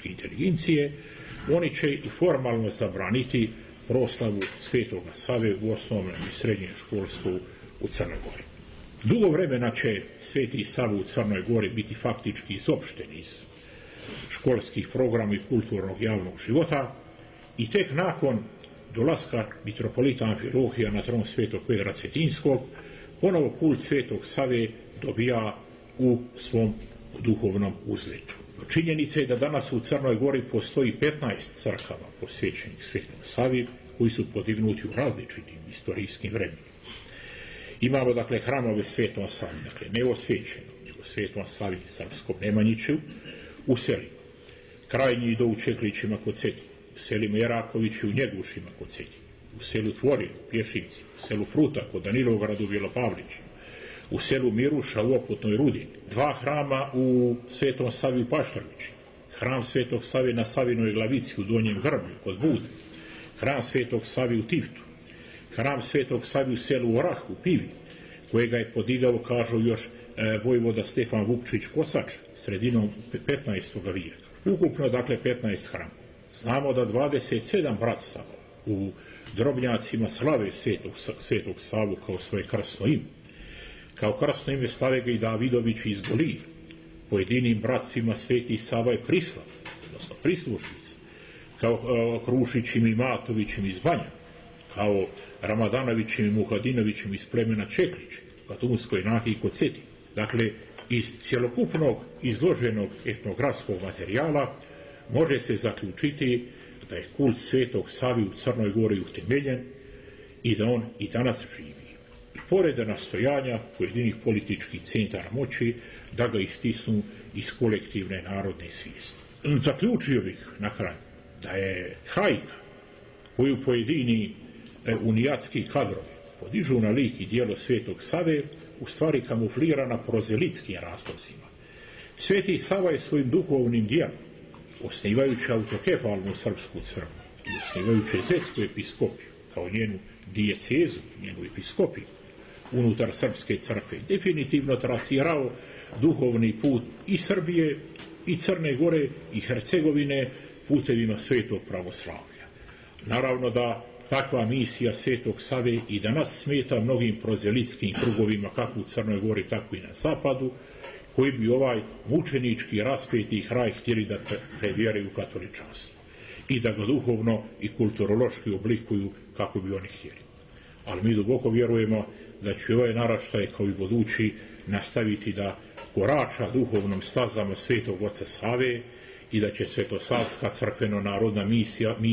političke inteligencije, oni će i formalno zabraniti proslavu Svetoga Save u osnovnom i srednjem školstvu u Crnoj Gori. Dugo vremena će Sveti Sava u Crnoj Gori biti faktički izopšten iz školskih programa i kulturnog javnog života i tek nakon dolaska mitropolita Amfilohija na tron Svetog Pedra Cetinskog, ponovo kult Svetog Save dobija u svom duhovnom uzletu. Činjenica je da danas u Crnoj Gori postoji 15 crkava posvećenih Svetom Savi koji su podignuti u različitim istorijskim vremenima. Imamo dakle hramove Svetom Savi, dakle ne osvećeno, nego Svetom Savi Srpskom Nemanjiću u selima Krajnji i do u Čeklićima kod Cetina, u selima Jerakoviću u Njegušima kod Cetina, u selu Tvorinu, Pješinci, u selu Fruta kod Danilovgradu u Bjelopavlićima, u selu Miruša u Oputnoj Rudini, 2 hrama u Svetom Savi u Paštornići, hram Svetog Save na Savinoj Glavici u Donjem Grblju kod Budve, hram Svetog Savi u Tivtu, hram Svetog Savi u selu Orah u Pivi, kojega je podigao, kažu još, vojvoda Stefan Vukčić Kosač sredinom 15. vijeka. Ukupno, dakle, 15 hrama. Znamo da 27 bratstava u Drobnjacima slave Svetog Savu kao svoje krstno ime. Kao krstno ime slave ga i Davidović iz Golije. Pojedinim bratstvima Sveti Sava je prislav, odnosno prislušnica, kao Krušićim i Matovićim iz Banja, kao Ramadanovićim i Muhadinovićim iz plemena Čeklić, Katunskoj Nahiji kod Cetina. Dakle, iz cjelokupnog izloženog etnografskog materijala može se zaključiti da je kult Svetog Savi u Crnoj Gori utemeljen i da on i danas živi. I pored nastojanja pojedinih političkih centara moći da ga istisnu iz kolektivne narodne svijesti. Zaključio bih na kraju da je hajka koju pojedini unijatski kadrovi podižu na lik i djelo Svetog Save u stvari kamuflirana prozelitskim razlozima. Sveti Sava je svojim duhovnim djelom, osnivajući autokefalnu srpsku crkvu i osnivajući Zetsku episkopiju kao njenu dijecezu, njenu episkopiju unutar srpske crkve, definitivno trasirao duhovni put i Srbije i Crne Gore i Hercegovine putevima svetog pravoslavlja. Naravno da takva misija Svetog Save i danas smeta mnogim prozelitskim krugovima kako u Crnoj Gori, tako i na zapadu, koji bi ovaj mučenički raspeti hraj htjeli da prevjeraju katoličanstvo i da ga duhovno i kulturološki oblikuju kako bi oni htjeli. Ali mi duboko vjerujemo da će ovaj naraštaj kao i budući nastaviti da korača duhovnom stazama Svetog Oca Save i da će Svetosavska crkveno-narodna misija